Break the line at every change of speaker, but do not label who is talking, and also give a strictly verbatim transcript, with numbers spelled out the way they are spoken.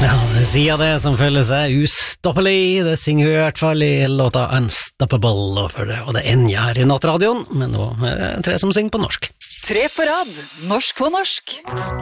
Ja, det sier det som føler seg ustoppelig. Det synger vi i hvert fall i låta Unstoppable, og, for det, og det ender her i nattradioen, men nå er det tre som synger på norsk.
Tre på rad, norsk på norsk.